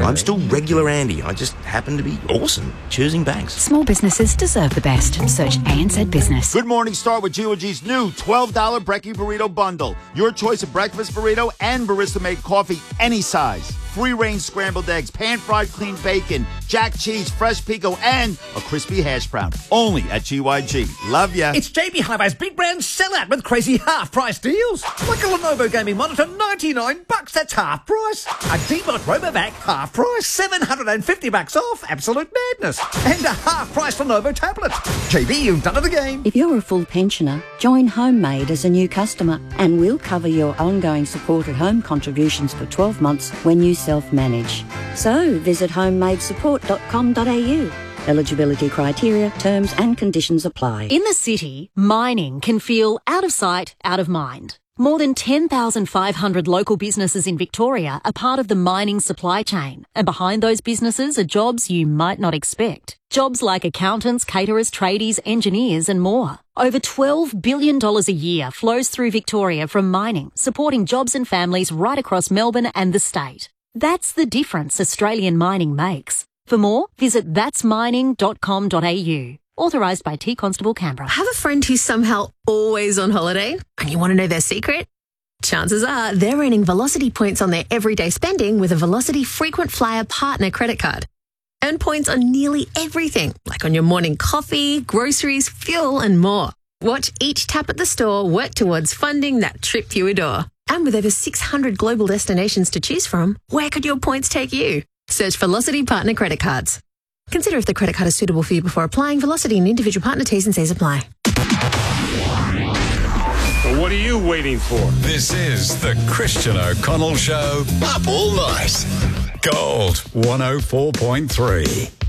I'm still regular Andy. I just happen to be awesome choosing banks. Small businesses deserve the best. Search ANZ Business. Good morning, start with G.O.G's new $12 Brekkie Burrito Bundle. Your choice of breakfast burrito and barista-made coffee, any size. Free-range scrambled eggs, pan-fried clean bacon, jack cheese, fresh pico, and a crispy hash brown. Only at GYG. Love ya. It's JB Hi-Fi's big brand sellout with crazy half-price deals. Like a Lenovo gaming monitor, $99. That's half price. A Debot RoboVac, half price. $750 off. Absolute madness. And a half-price Lenovo tablet. JB, you've done it again. If you're a full pensioner, join Homemade as a new customer and we'll cover your ongoing supported home contributions for 12 months when you self-manage. So visit homemadesupport.com.au. Eligibility criteria, terms and conditions apply. In the city, mining can feel out of sight, out of mind. More than 10,500 local businesses in Victoria are part of the mining supply chain, and behind those businesses are jobs you might not expect. Jobs like accountants, caterers, tradies, engineers and more. Over $12 billion a year flows through Victoria from mining, supporting jobs and families right across Melbourne and the state. That's the difference Australian mining makes. For more, visit thatsmining.com.au. Authorised by T Constable Canberra. Have a friend who's somehow always on holiday and you want to know their secret? Chances are they're earning Velocity points on their everyday spending with a Velocity Frequent Flyer Partner credit card. Earn points on nearly everything, like on your morning coffee, groceries, fuel and more. Watch each tap at the store work towards funding that trip you adore. And with over 600 global destinations to choose from, where could your points take you? Search Velocity Partner Credit Cards. Consider if the credit card is suitable for you before applying. Velocity and individual partner T's and C's apply. So what are you waiting for? This is the Christian O'Connell Show. Up all night. Gold 104.3.